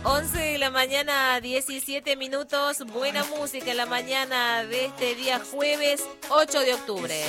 11 de la mañana, 17 minutos. Buena música en la mañana de este día jueves 8 de octubre.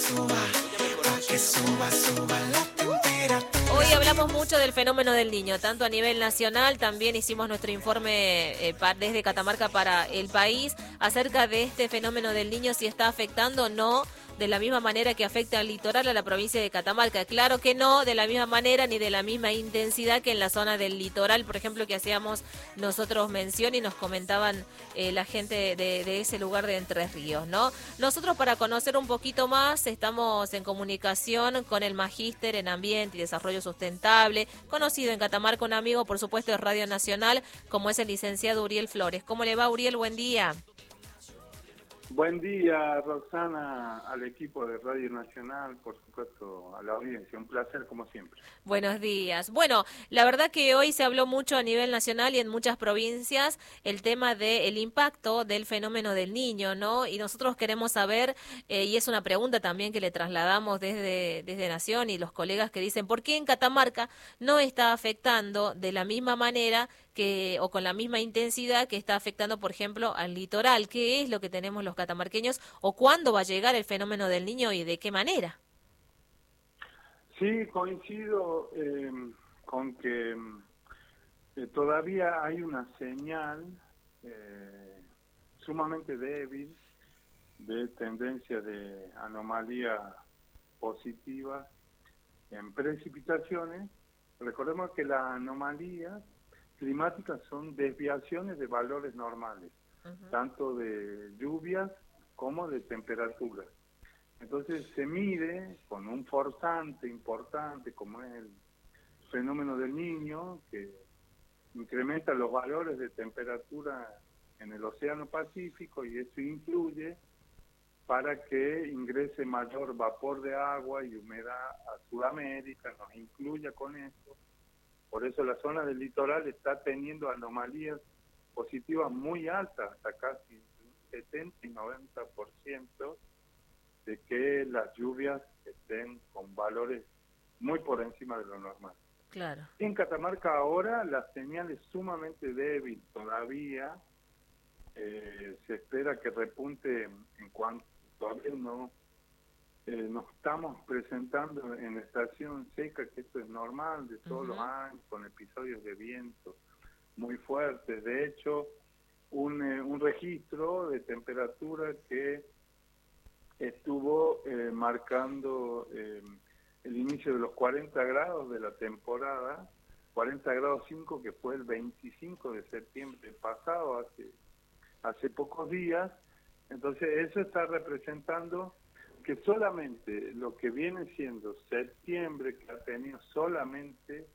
Hoy hablamos mucho del fenómeno del niño, tanto a nivel nacional, también hicimos nuestro informe desde Catamarca para el país acerca de este fenómeno del niño, si está afectando o no de la misma manera que afecta al litoral a la provincia de Catamarca. Claro que no, de la misma manera ni de la misma intensidad que en la zona del litoral, por ejemplo, que hacíamos nosotros mención y nos comentaban la gente de ese lugar de Entre Ríos, ¿no? Nosotros, para conocer un poquito más, estamos en comunicación con el Magíster en Ambiente y Desarrollo Sustentable, conocido en Catamarca, un amigo, por supuesto, de Radio Nacional, como es el licenciado Uriel Flores. ¿Cómo le va, Uriel? Buen día. Buen día, Roxana, al equipo de Radio Nacional, por supuesto, a la audiencia. Un placer, como siempre. Buenos días. Bueno, la verdad que hoy se habló mucho a nivel nacional y en muchas provincias el tema del impacto del fenómeno del niño, ¿no? Y nosotros queremos saber, y es una pregunta también que le trasladamos desde Nación y los colegas que dicen, ¿por qué en Catamarca no está afectando de la misma manera que o con la misma intensidad que está afectando, por ejemplo, al litoral? ¿Qué es lo que tenemos los catamarqueños o cuándo va a llegar el fenómeno del niño y de qué manera? Sí, coincido con que todavía hay una señal sumamente débil de tendencia de anomalía positiva en precipitaciones. Recordemos que las anomalías climáticas son desviaciones de valores normales, tanto de lluvias como de temperaturas. Entonces se mide con un forzante importante como es el fenómeno del Niño, que incrementa los valores de temperatura en el Océano Pacífico, y eso influye para que ingrese mayor vapor de agua y humedad a Sudamérica, nos incluya con eso. Por eso la zona del litoral está teniendo anomalías positivas muy altas, hasta casi 70 y 90%, de que las lluvias estén con valores muy por encima de lo normal. Claro. En Catamarca ahora la señal es sumamente débil todavía. Se espera que repunte en cuanto todavía no nos estamos presentando en estación seca, que esto es normal de todos los años, con episodios de viento muy fuertes. De hecho, un registro de temperatura que estuvo marcando el inicio de los 40 grados de la temporada, 40 grados 5, que fue el 25 de septiembre pasado, hace pocos días. Entonces eso está representando que solamente lo que viene siendo septiembre, que ha tenido solamente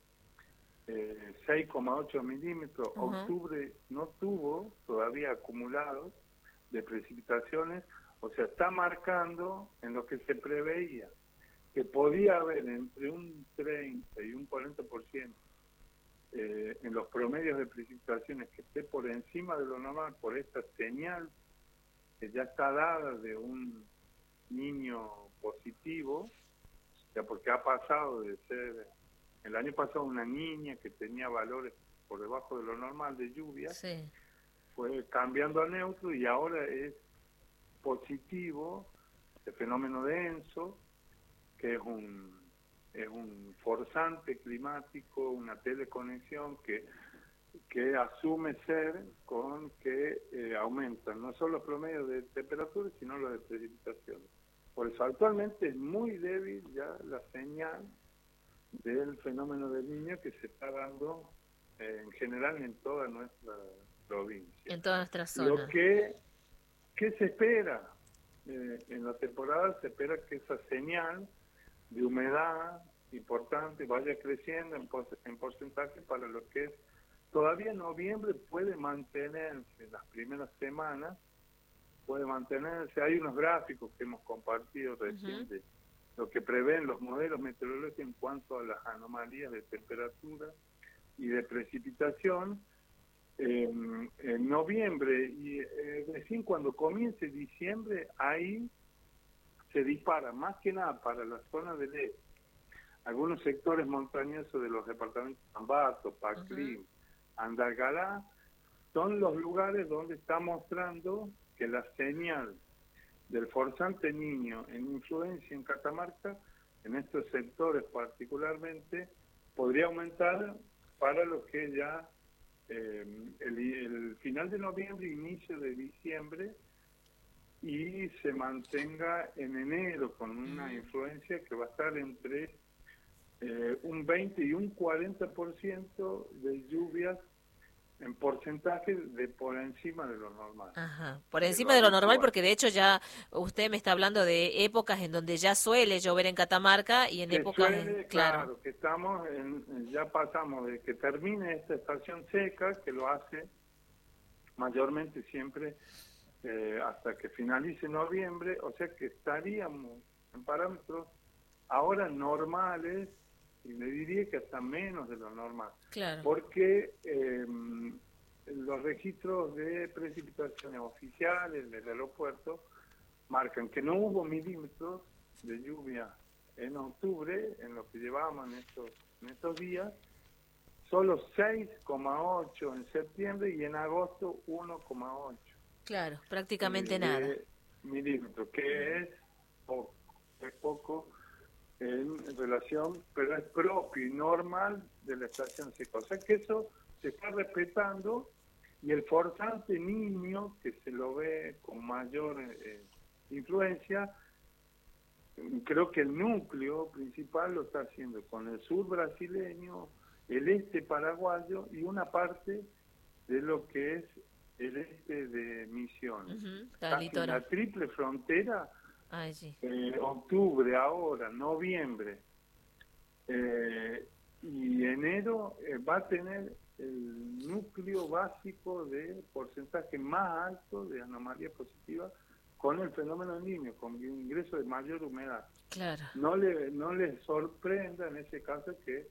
6,8 milímetros, octubre no tuvo todavía acumulados de precipitaciones. O sea, está marcando en lo que se preveía, que podía haber entre un 30 y un 40% en los promedios de precipitaciones que esté por encima de lo normal, por esta señal que ya está dada de un niño positivo, ya porque ha pasado de ser, el año pasado una niña que tenía valores por debajo de lo normal de lluvia, Sí. fue cambiando a neutro y ahora es positivo el fenómeno denso, que es un forzante climático, una teleconexión que asume ser con que aumentan no solo los promedios de temperatura, sino los de precipitaciones. Por eso actualmente es muy débil ya la señal del fenómeno del Niño que se está dando en general en toda nuestra provincia. En toda nuestra zona. ¿Qué se espera? En la temporada se espera que esa señal de humedad importante vaya creciendo en porcentaje para lo que es. Todavía en noviembre puede mantenerse, las primeras semanas puede mantenerse. Hay unos gráficos que hemos compartido recién de lo que prevén los modelos meteorológicos en cuanto a las anomalías de temperatura y de precipitación. En noviembre y recién cuando comience diciembre, ahí se dispara, más que nada para la zona del este, algunos sectores montañosos de los departamentos de Ambato, Paclín, Andalgalá, son los lugares donde está mostrando que la señal del forzante Niño en influencia en Catamarca, en estos sectores particularmente, podría aumentar para lo que ya el final de noviembre, inicio de diciembre, y se mantenga en enero con una influencia que va a estar entre un 20 y un 40% de lluvias en porcentaje de por encima de lo normal. Ajá, por encima de lo normal, porque de hecho ya usted me está hablando de épocas en donde ya suele llover en Catamarca y en Que épocas, suele, claro, que estamos ya pasamos de que termine esta estación seca, que lo hace mayormente siempre hasta que finalice noviembre, o sea que estaríamos en parámetros ahora normales, y le diría que hasta menos de lo normal, claro. porque los registros de precipitaciones oficiales del aeropuerto marcan que no hubo milímetros de lluvia en octubre, en lo que llevábamos en estos días, solo 6,8 en septiembre y en agosto 1,8. Claro, prácticamente nada. Milímetros, que es poco en relación, pero es propio y normal de la estación seca. O sea que eso se está respetando, y el forzante Niño, que se lo ve con mayor influencia, creo que el núcleo principal lo está haciendo con el sur brasileño, el este paraguayo y una parte de lo que es el este de Misiones. Casi la triple frontera. Ay, sí. Octubre, ahora, noviembre y enero va a tener el núcleo básico de porcentaje más alto de anomalía positiva con el fenómeno del Niño, con ingreso de mayor humedad. Claro. No le sorprenda en ese caso que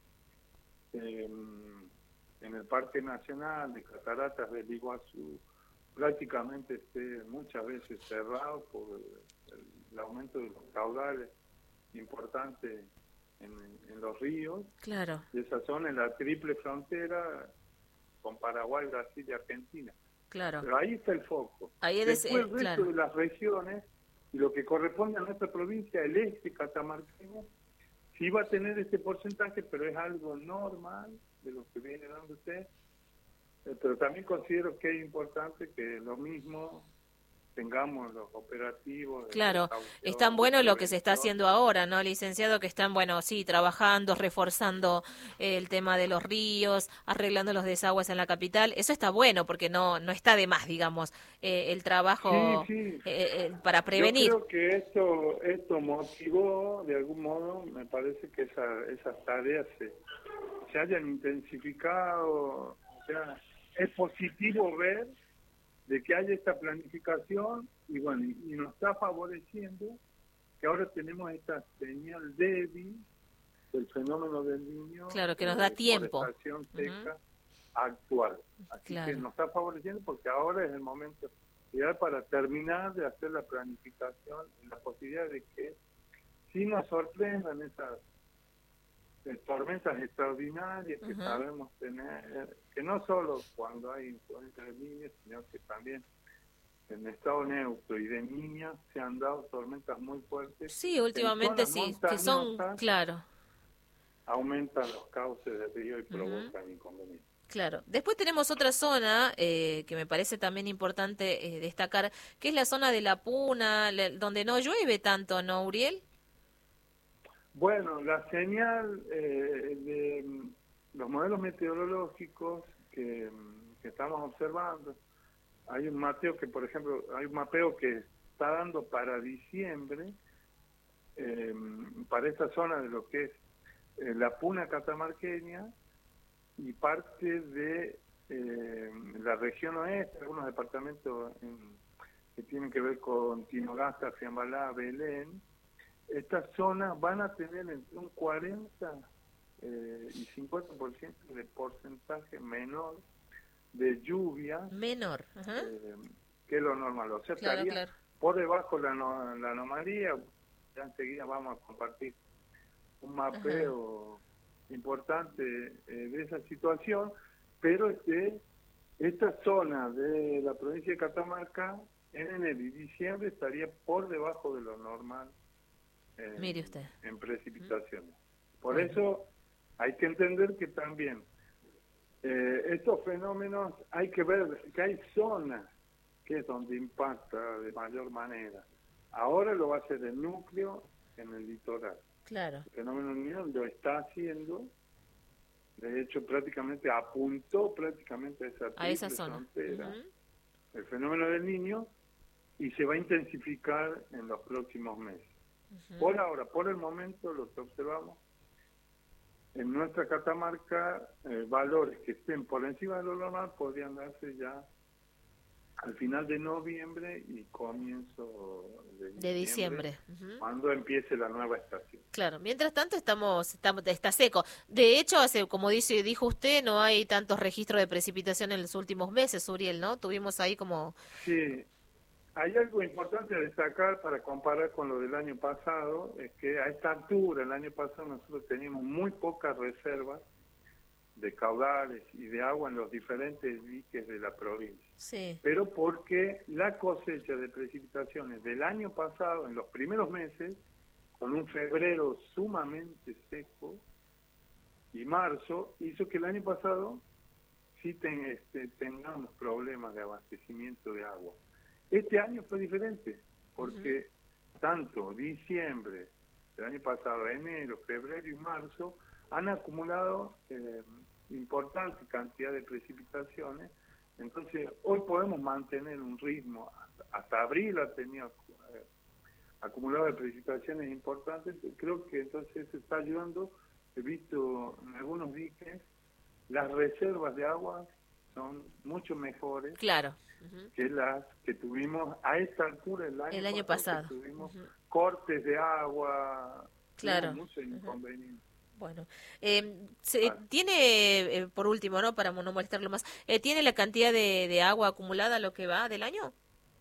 en el Parque Nacional de Cataratas del Iguazú prácticamente esté muchas veces cerrado por el aumento de los caudales importantes en los ríos. Claro. De esa zona, en la triple frontera con Paraguay, Brasil y Argentina. Claro. Pero ahí está el foco. Ahí Después el resto de las regiones, y lo que corresponde a nuestra provincia, el este catamarqueño, sí va a tener este porcentaje, pero es algo normal de lo que viene dando usted. Pero también considero que es importante que lo mismo tengamos los operativos. Claro, es tan bueno lo que se está haciendo ahora, ¿no, licenciado? Que están, bueno, sí, trabajando, reforzando el tema de los ríos, arreglando los desagües en la capital. Eso está bueno porque no está de más, digamos, el trabajo para prevenir. Yo creo que esto motivó, de algún modo, me parece que esas tareas se hayan intensificado. O sea, es positivo ver de que haya esta planificación y bueno, y nos está favoreciendo que ahora tenemos esta señal débil del fenómeno del Niño. Claro, que nos da tiempo. Estación seca actual. Así que nos está favoreciendo porque ahora es el momento ideal para terminar de hacer la planificación y la posibilidad de que sí nos sorprendan esas tormentas extraordinarias que sabemos tener, que no solo cuando hay influencia de niños, sino que también en estado neutro y de niñas se han dado tormentas muy fuertes. Sí, últimamente sí, que son, claro. Aumentan los cauces del río y provocan inconvenientes. Claro. Después tenemos otra zona que me parece también importante destacar, que es la zona de la Puna, donde no llueve tanto, ¿no, Uriel? Bueno, la señal de los modelos meteorológicos que estamos observando, hay un mapeo que, por ejemplo, que está dando para diciembre, para esta zona de lo que es la Puna catamarqueña y parte de la región oeste, algunos departamentos que tienen que ver con Tinogasta, Fiambalá, Belén. Estas zonas van a tener entre un 40 y 50% de porcentaje menor de lluvia. Menor. Que lo normal. O sea, estaría por debajo la anomalía. Ya enseguida vamos a compartir un mapeo importante de esa situación. pero esta zona de la provincia de Catamarca en enero y diciembre estaría por debajo de lo normal Mire usted. en precipitaciones. Por eso hay que entender que también estos fenómenos hay que ver que hay zonas que es donde impacta de mayor manera. Ahora lo va a hacer el núcleo en el litoral. Claro. El fenómeno del Niño lo está haciendo, de hecho apuntó prácticamente a esa zona. frontera, el fenómeno del Niño, y se va a intensificar en los próximos meses. Por ahora, por el momento, lo que observamos, en nuestra Catamarca, valores que estén por encima de lo normal podrían darse ya al final de noviembre y comienzo de diciembre. Cuando empiece la nueva estación. Claro, mientras tanto está seco. De hecho, como dijo usted, no hay tantos registros de precipitación en los últimos meses, Uriel, ¿no? Tuvimos ahí como... Sí, hay algo importante a destacar para comparar con lo del año pasado, es que a esta altura, el año pasado, nosotros teníamos muy pocas reservas de caudales y de agua en los diferentes diques de la provincia. Sí. Pero porque la cosecha de precipitaciones del año pasado, en los primeros meses, con un febrero sumamente seco y marzo, hizo que el año pasado sí tengamos problemas de abastecimiento de agua. Este año fue diferente, porque tanto diciembre del año pasado, enero, febrero y marzo, han acumulado importante cantidad de precipitaciones. Entonces, hoy podemos mantener un ritmo, hasta abril ha tenido acumulado de precipitaciones importantes. Creo que entonces se está ayudando. He visto en algunos diques, las reservas de agua son mucho mejores que las que tuvimos a esta altura el año pasado. Tuvimos cortes de agua, mucho inconveniente. Bueno, tiene, por último, ¿no? Para no molestarlo más, ¿tiene la cantidad de agua acumulada lo que va del año?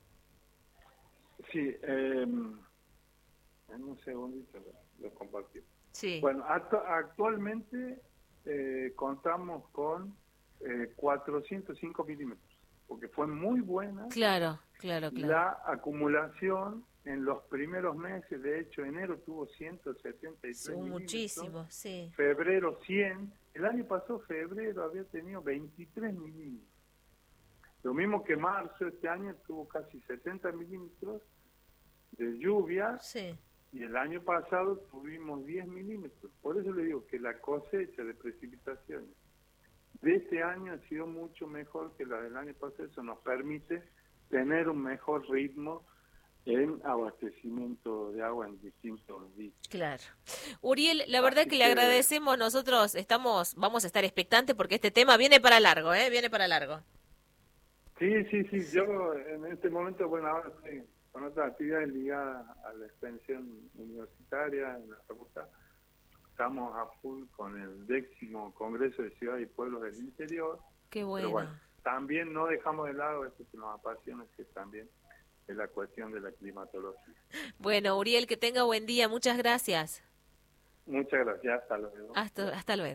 Sí, en un segundito lo compartí. Sí. Bueno, actualmente contamos con 405 milímetros, porque fue muy buena Claro. la acumulación en los primeros meses. De hecho, enero tuvo 173 milímetros. Muchísimo, sí. Febrero 100. El año pasado, febrero, había tenido 23 milímetros. Lo mismo que marzo, este año tuvo casi 70 milímetros de lluvia. Sí. Y el año pasado tuvimos 10 milímetros. Por eso le digo que la cosecha de precipitaciones de este año ha sido mucho mejor que la del año pasado. Eso nos permite tener un mejor ritmo en abastecimiento de agua en distintos días. Claro. Uriel, la verdad que le agradecemos. Nosotros vamos a estar expectantes porque este tema viene para largo, viene para largo. Sí. Yo en este momento, ahora estoy con otras actividades ligadas a la extensión universitaria en la facultad. Estamos a full con el 10º Congreso de Ciudades y Pueblos del Interior. Qué bueno. Pero también no dejamos de lado esto que nos apasiona, que también es la cuestión de la climatología. Bueno, Uriel, que tenga buen día. Muchas gracias. Muchas gracias. Hasta luego. Hasta luego.